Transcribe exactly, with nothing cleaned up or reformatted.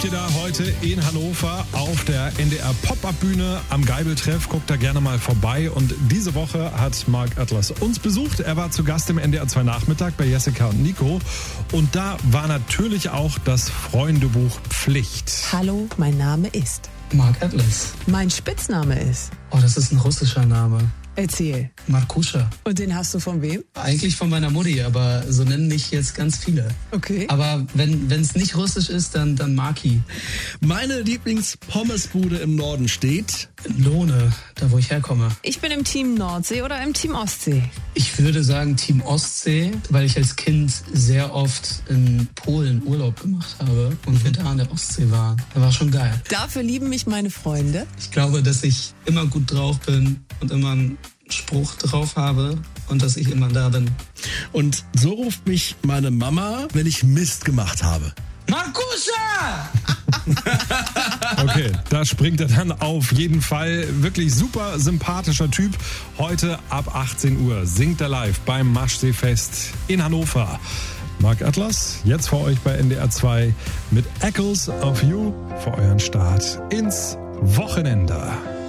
Da heute in Hannover auf der N D R Pop-Up-Bühne am Geibeltreff. Guckt da gerne mal vorbei. Und diese Woche hat Mark Atlas uns besucht. Er war zu Gast im N D R zwei Nachmittag bei Jessica und Nico. Und da war natürlich auch das Freundebuch Pflicht. Hallo, mein Name ist Mark Atlas. Mein Spitzname ist. Oh, das ist ein russischer Name. Erzähl. Markuscha. Und den hast du von wem? Eigentlich von meiner Mutti, aber so nennen mich jetzt ganz viele. Okay. Aber wenn es nicht russisch ist, dann, dann Marki. Meine Lieblingspommes-Bude im Norden steht Lohne, da wo ich herkomme. Ich bin im Team Nordsee oder im Team Ostsee? Ich würde sagen Team Ostsee, weil ich als Kind sehr oft in Polen Urlaub gemacht habe und wir da an der Ostsee waren. Das war schon geil. Dafür lieben mich meine Freunde. Ich glaube, dass ich immer gut drauf bin und immer einen Spruch drauf habe und dass ich immer da bin. Und so ruft mich meine Mama, wenn ich Mist gemacht habe. Markuscha! Okay, da springt er dann auf jeden Fall. Wirklich super sympathischer Typ. Heute ab achtzehn Uhr singt er live beim Maschseefest in Hannover. Mark Atlas, jetzt für euch bei N D R zwei mit Echoes of You für euren Start ins Wochenende.